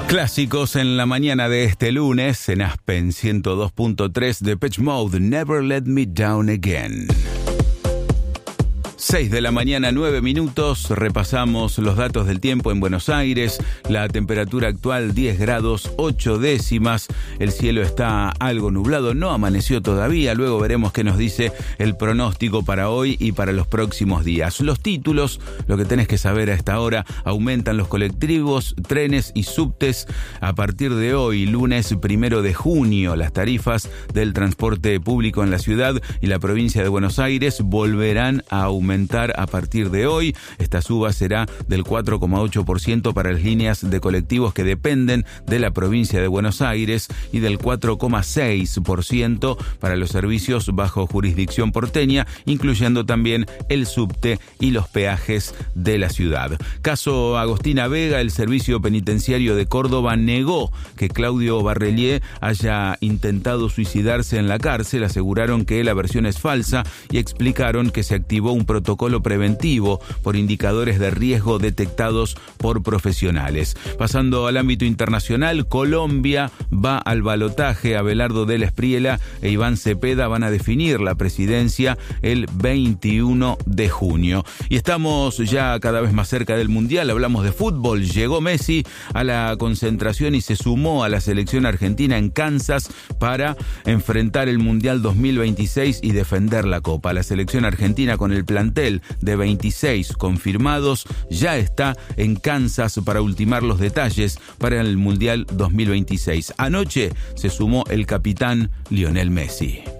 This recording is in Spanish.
Clásicos en la mañana de este lunes en Aspen 102.3 de Depeche Mode, Never Let Me Down Again. 6 de la mañana, 9 minutos, repasamos los datos del tiempo en Buenos Aires. La temperatura actual 10 grados 8 décimas, el cielo está algo nublado, no amaneció todavía, luego veremos qué nos dice el pronóstico para hoy y para los próximos días. Los títulos, lo que tenés que saber a esta hora: aumentan los colectivos, trenes y subtes a partir de hoy, lunes 1 de junio. Las tarifas del transporte público en la ciudad y la provincia de Buenos Aires volverán a aumentar a partir de hoy. Esta suba será del 4,8% para las líneas de colectivos que dependen de la provincia de Buenos Aires y del 4,6% para los servicios bajo jurisdicción porteña, incluyendo también el subte y los peajes de la ciudad. Caso Agostina Vega, el Servicio Penitenciario de Córdoba negó que Claudio Barrelier haya intentado suicidarse en la cárcel. Aseguraron que la versión es falsa y explicaron que se activó un protocolo preventivo por indicadores de riesgo detectados por profesionales. Pasando al ámbito internacional, Colombia va al balotaje. Abelardo del Espriella e Iván Cepeda van a definir la presidencia el 21 de junio. Y estamos ya cada vez más cerca del Mundial. Hablamos de fútbol. Llegó Messi a la concentración y se sumó a la selección argentina en Kansas para enfrentar el Mundial 2026 y defender la Copa. La selección argentina, con el plantel de 26 confirmados, ya está en Kansas para ultimar los detalles para el Mundial 2026. Anoche se sumó el capitán Lionel Messi.